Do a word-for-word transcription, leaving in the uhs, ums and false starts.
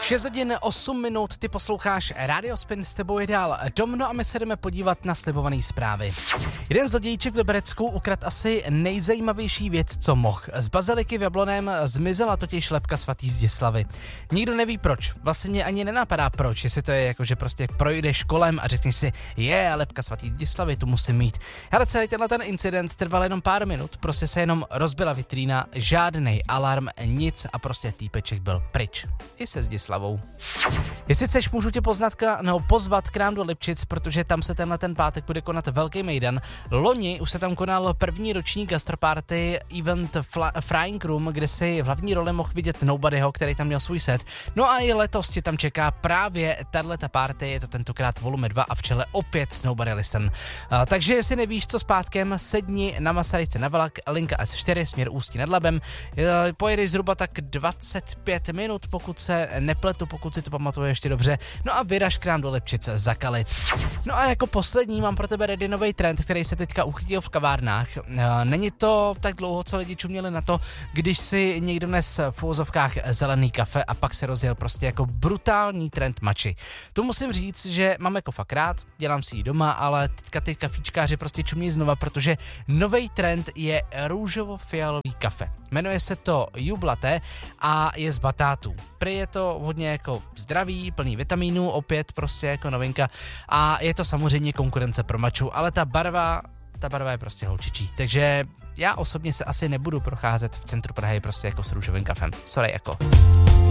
šest hodin osm minut, ty posloucháš Radio Spin, s tebou je dál Domno a my se jdeme podívat na slibované zprávy. Jeden zlodějíček v Liberecku ukradl asi nejzajímavější věc, co mohl. Z baziliky v Jabloném zmizela totiž lebka svatý Zdislavy. Nikdo neví proč, vlastně mě ani nenapadá proč, jestli to je jako, že prostě projdeš kolem a řekneš si, je, lebka svatý Zdislavy, tu musím mít. Ale celý tenhle ten incident trval jenom pár minut, prostě se jenom rozbila vitrína, žádnej alarm, nic a prostě týpeček byl pryč. I se Zdislavou. Jestli chceš, můžu tě poznatka, nebo pozvat k nám do Lipčic, protože tam se tenhle ten pátek bude konat velký mejdan. Loni už se tam konal první roční gastroparty event Fla- Frying Room, kde si v hlavní roli mohl vidět Nobodyho, který tam měl svůj set. No a i letos tě tam čeká právě tato party, je to tentokrát volume dva a v čele opět s Nobody Listen. A, takže jestli nevíš, co s pátkem, sedni na Masaryce na vlak, linka S čtyři, směr Ústí nad Labem. E, pojedeš zhruba tak dvacet pět minut, pokud se nepletu, pokud si to pamatuje ještě dobře. No a vyraž k nám do Lipčice zakalit. No a jako poslední mám pro tebe ready nový trend, který se teďka uchytil v kavárnách. Není to tak dlouho, co lidi čuměli na to, když si někdo nes v uvozovkách zelený kafe a pak se rozjel prostě jako brutální trend mači. To musím říct, že mám jako fakt rád, dělám si ji doma, ale teďka ty kafíčkáři prostě čumí znova, protože nový trend je růžovo-fialový kafe. Jmenuje se to Jublate a je z batátů. Prý je to hodně jako zdravý, plný vitamínů, opět prostě jako novinka a je to samozřejmě konkurence pro maču, ale ta barva, ta barva je prostě holčičí, takže já osobně se asi nebudu procházet v centru Prahy prostě jako s růžovým kafem. Sorry jako.